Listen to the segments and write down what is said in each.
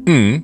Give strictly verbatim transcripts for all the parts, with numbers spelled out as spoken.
Mm.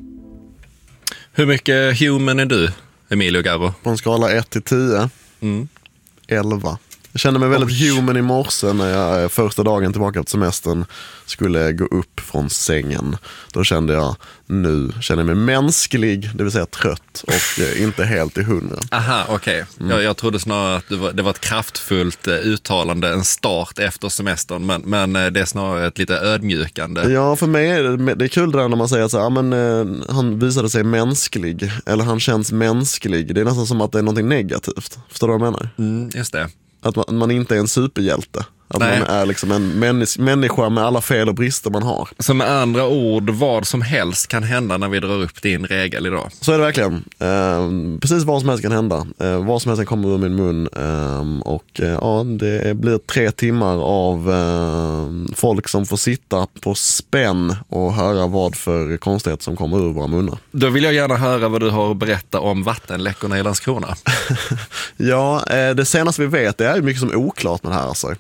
Hur mycket human är du, Emilio Garbo? På en skala ett till tio. Mm. elva. Jag kände mig väldigt Oj. human i morse när jag första dagen tillbaka på semestern skulle gå upp från sängen. Då kände jag, nu känner jag mig mänsklig, det vill säga trött och eh, inte helt i hundra. Aha, okej. Okay. Mm. Jag, jag trodde snarare att det var, det var ett kraftfullt eh, uttalande, en start efter semestern, men, men eh, det är snarare ett lite ödmjukande. Ja, för mig är det, det är kul det där när man säger så här, men eh, han visade sig mänsklig, eller han känns mänsklig. Det är nästan som att det är någonting negativt. Förstår du vad jag menar? Mm, just det. Att man, man inte är en superhjälte. Att Nej. man är liksom en männis- människa med alla fel och brister man har. Så med andra ord, vad som helst kan hända när vi drar upp din regel idag. Så är det verkligen. Eh, precis vad som helst kan hända. Eh, vad som helst kan komma ur min mun. Eh, och eh, ja, det blir tre timmar av eh, folk som får sitta på spänn och höra vad för konstighet som kommer ur våra munnar. Då vill jag gärna höra vad du har att berätta om vattenläckorna i Landskrona. Ja, eh, det senaste vi vet det är mycket som är oklart med det här. Alltså.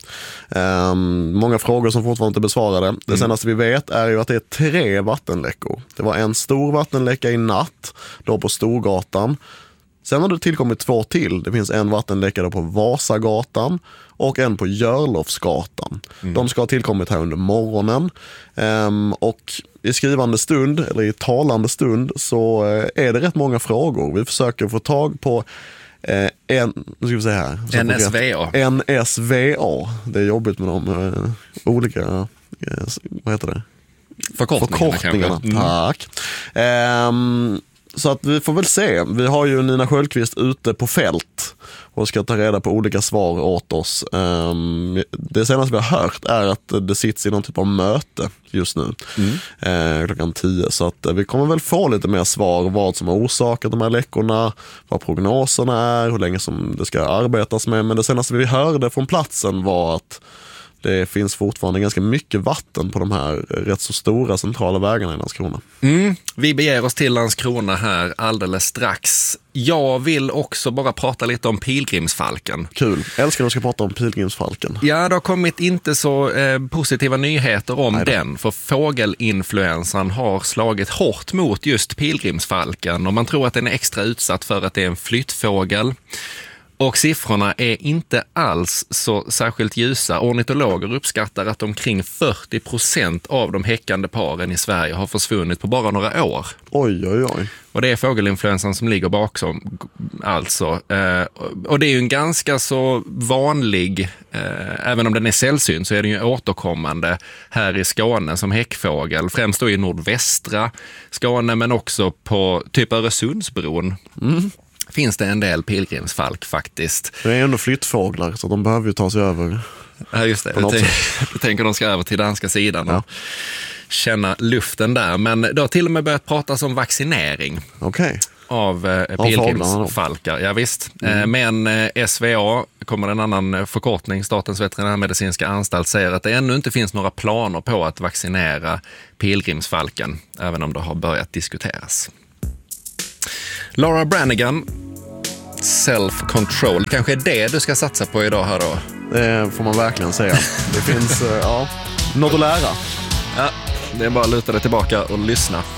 Um, många frågor som fortfarande inte är besvarade. Det mm. senaste vi vet är ju att det är tre vattenläckor. Det var en stor vattenläcka i natt då på Storgatan. Sen har det tillkommit två till. Det finns en vattenläcka då på Vasagatan och en på Görlofsgatan. Mm. De ska ha tillkommit här under morgonen. Um, och i skrivande stund, eller i talande stund, så uh, är det rätt många frågor. Vi försöker få tag på Eh, en, nu ska vi se här. N S V A. N S V A. Det är jobbigt med de eh, olika, eh, vad heter det? Förkortningarna. Förkortningarna. Mm. Tack. Eh, så att vi får väl se. Vi har ju Nina Sköldqvist ute på fält och ska ta reda på olika svar åt oss. Um, det senaste vi har hört är att det sits i någon typ av möte just nu mm. eh, klockan tio. Så att eh, vi kommer väl få lite mer svar vad som har orsakat de här läckorna, vad prognoserna är, hur länge som det ska arbetas med. Men det senaste vi hörde från platsen var att det finns fortfarande ganska mycket vatten på de här rätt så stora centrala vägarna i Landskrona. Mm, vi beger oss till Landskrona här alldeles strax. Jag vill också bara prata lite om pilgrimsfalken. Kul, älskar att du ska prata om pilgrimsfalken. Ja, det har kommit inte så eh, positiva nyheter om den. För fågelinfluensan har slagit hårt mot just pilgrimsfalken. Och man tror att den är extra utsatt för att det är en flyttfågel. Och siffrorna är inte alls så särskilt ljusa. Ornitologer uppskattar att omkring fyrtio procent av de häckande paren i Sverige har försvunnit på bara några år. Oj, oj, oj. Och det är fågelinfluensan som ligger bakom, alltså. Eh, och det är ju en ganska så vanlig, eh, även om den är sällsynt så är den ju återkommande här i Skåne som häckfågel. Främst då i nordvästra Skåne men också på typ Öresundsbron. Mm. Finns det en del pilgrimsfalk faktiskt. Det är ändå flyttfåglar så de behöver ju ta sig över. Ja just det, jag, tänk, jag tänker de ska över till danska sidan och ja. känna luften där. Men det har till och med börjat pratas om vaccinering okay. av eh, pilgrimsfalkar. Ja, visst. Mm. Men eh, S V A, kommer en annan förkortning, Statens veterinärmedicinska anstalt, säger att det ännu inte finns några planer på att vaccinera pilgrimsfalken, även om det har börjat diskuteras. Laura Branigan, Self-Control. Kanske är det du ska satsa på idag här då? Det får man verkligen säga. Det finns, ja, något att lära. Ja, det är bara att luta dig tillbaka och lyssna.